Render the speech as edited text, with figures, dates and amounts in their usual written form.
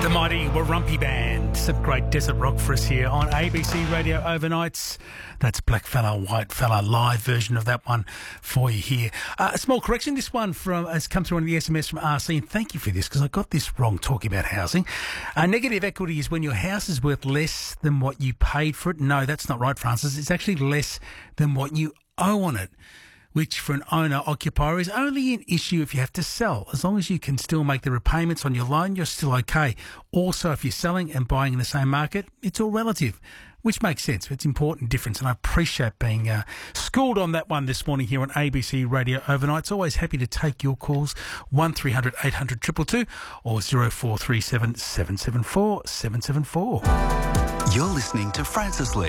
Mighty Warumpi Band. Some great desert rock for us here on ABC Radio Overnights. That's Black Fella, White Fella, live version of that one for you here. A small correction, this one has come through on the SMS from RC, and thank you for this because I got this wrong talking about housing. Negative equity is when your house is worth less than what you paid for it. No, that's not right, Francis. It's actually less than what you owe on it, which for an owner-occupier is only an issue if you have to sell. As long as you can still make the repayments on your loan, you're still okay. Also, if you're selling and buying in the same market, it's all relative, which makes sense. It's an important difference, and I appreciate being schooled on that one this morning here on ABC Radio Overnight. Always happy to take your calls, 1300 800 222 or 0437 774 774. You're listening to Francis Lee